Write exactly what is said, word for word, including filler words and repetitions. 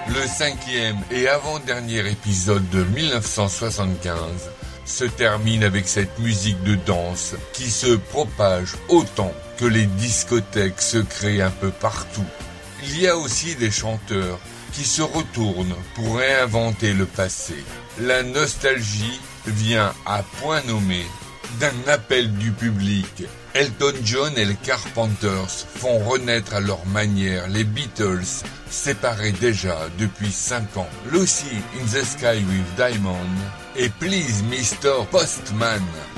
Le cinquième et avant-dernier épisode de mille neuf cent soixante-quinze se termine avec cette musique de danse qui se propage autant que les discothèques se créent un peu partout. Il y a aussi des chanteurs qui se retournent pour réinventer le passé. La nostalgie vient à point nommé d'un appel du public. Elton John et les Carpenters font renaître à leur manière les Beatles, séparés déjà depuis cinq ans. Lucy in the Sky with Diamond et Please mister Postman